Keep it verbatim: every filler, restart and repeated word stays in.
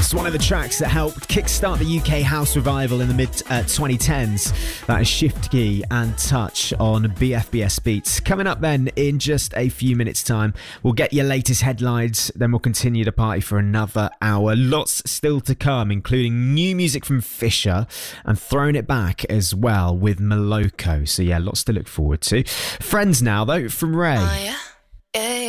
House, one of the tracks that helped kickstart the U K house revival in the mid uh, twenty tens. That is Shift Key and Touch on B F B S Beats. Coming up then in just a few minutes time, we'll get your latest headlines, then we'll continue the party for another hour. Lots still to come, including new music from Fisher and Throwing It Back as well with Moloko. So yeah, lots to look forward to. Friends now though from Ray. Oh, yeah?